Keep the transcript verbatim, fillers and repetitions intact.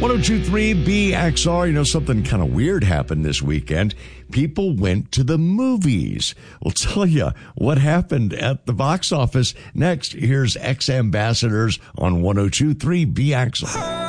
oh two point three B X R. You know, something kind of weird happened this weekend. People went to the movies. We'll tell you what happened at the box office next. Here's X Ambassadors on one oh two point three B X R.